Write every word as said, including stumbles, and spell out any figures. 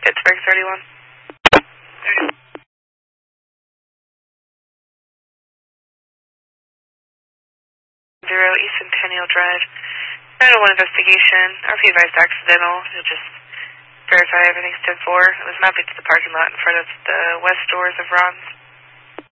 Pittsburgh thirty-one. Zero East Centennial Drive. nine oh one investigation. R P advised accidental. You'll just verify everything's ten four. It was mapping to the parking lot in front of the west doors of Ron's.